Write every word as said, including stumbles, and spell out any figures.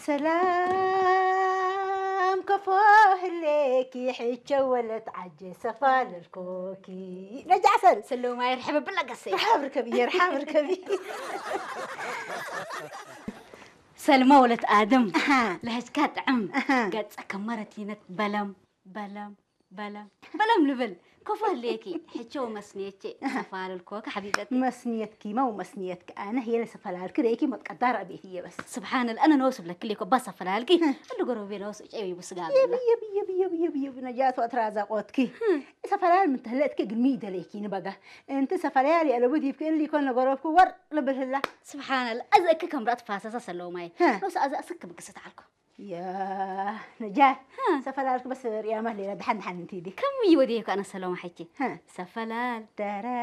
سلام كفوه ليكي حجة ولا تعجي سفال الكوكي نجا عسل سلو ما يرحب بالله قصي رحاب ركبي رحاب ركبي سلمى ولد آدم أها. لهج كات عم أها. قد سكمرتينت بلم بلم بلم بلم لبل كفوه ليكي حجة ومسنيتي سفال الكوكي حبيبتي مسنيتك ما ومسنيتك أنا هي اللي سفال الكريكي ما تقدر أبي هي بس سبحان الله أنا نوصف لك اللي كبا سفال الكي اللي قربي نوصف أي بس قابل يبي يبي يبي يبي يبي يبي نجات وأترازا قوتك سفال من تهلتك قلميدة ليكي نبقى أنت سفال لي أنا بدي بكين اللي كنا قربك ور لبهلا سبحان الله أزأك كم رات فاسسة سلو ماي نوص أزأ أسك بقصة عليكم يا نجاة سفلالك بس يا مهلي دحن دحن انتي دي كم يوديك أنا سلو ما حكي ها سفلال ترى